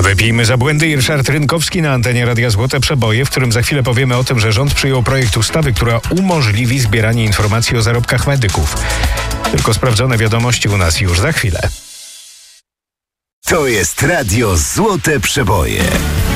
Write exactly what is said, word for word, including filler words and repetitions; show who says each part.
Speaker 1: Wypijmy za błędy i Ryszard Rynkowski na antenie Radia Złote Przeboje, w którym za chwilę powiemy o tym, że rząd przyjął projekt ustawy, która umożliwi zbieranie informacji o zarobkach medyków. Tylko sprawdzone wiadomości u nas już za chwilę.
Speaker 2: To jest Radio Złote Przeboje.